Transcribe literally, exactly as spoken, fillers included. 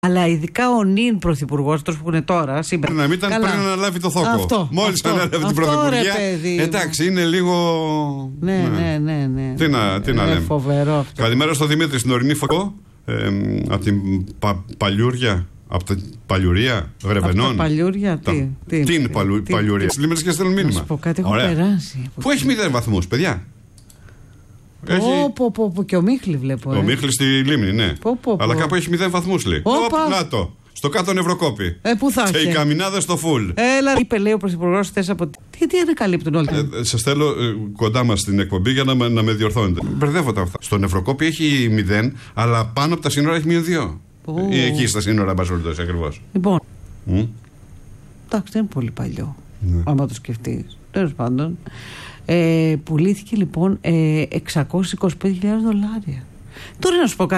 Αλλά ειδικά ο νυν πρωθυπουργός, τόσο που είναι τώρα, σήμερα. Να μην ήταν Καλά. πριν αναλάβει το θόκο. Μόλις αναλάβει την πρωθυπουργία. Εντάξει, είναι λίγο. Ναι, ναι, ναι. ναι. Τι να, τι να λέμε. Φοβερό αυτό. Καλημέρα στο Δημήτρη, στην ορεινή φωκό. Ε, από την πα, Παλιούρια. Από την Παλιουρία, Γρεβενών. Από τα Παλιούρια, τι. Τα, τι την παλου, τι, Παλιουρία. Στις Λίμνες και στέλνουν μήνυμα. Να σου πω κάτι, έχω περάσει. Πού έχει μηδέν βαθμούς, παιδιά. Έχει... Πω, πω, πω, και ο Μίχλη βλέπω. Ο ε. Μίχλη στη Λίμνη, ναι. Πω, πω, πω. Αλλά κάπου έχει μηδέν βαθμούς, λέει. Οπ, να το. Στο κάτω Νευροκόπη. Ε, πού θα και έχει. η καμινάδα στο φουλ. Έλα, είπε, λέει ο πρωθυπουργός χθες από. Τι, τι ανακαλύπτουν όλοι. Ε, Σας θέλω ε, κοντά μας στην εκπομπή για να, να με διορθώνετε. Μπερδεύω τα αυτά. Στο Νευροκόπη έχει μηδέν, αλλά πάνω από τα σύνορα έχει μείον δύο. Ή εκεί στα σύνορα, μπασούλτος ακριβώς. Λοιπόν. Mm. Εντάξει, δεν είναι πολύ παλιό. Ναι. Άμα το σκεφτείς. Τέλος πάντων. Ε, πουλήθηκε λοιπόν ε, εξακόσιες είκοσι πέντε χιλιάδες δολάρια. Τώρα να σου πω κάτι.